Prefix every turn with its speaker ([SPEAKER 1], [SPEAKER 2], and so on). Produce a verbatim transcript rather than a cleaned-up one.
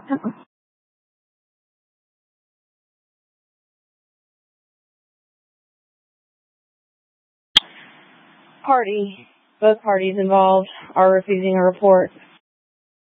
[SPEAKER 1] Party. Both parties involved are refusing a report.